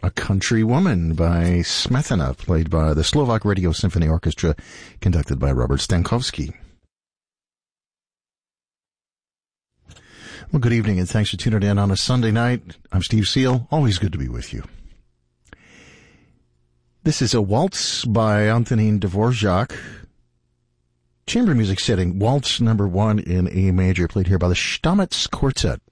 A Country Woman by Smetana, played by the Slovak Radio Symphony Orchestra, conducted by Robert Stankowski. Well, good evening, and thanks for tuning in on a Sunday night. I'm Steve Seal. Always good to be with you. This is a waltz by Antonin Dvorak. Chamber music setting, waltz number 1 in A major, played here by the Stamitz Quartet.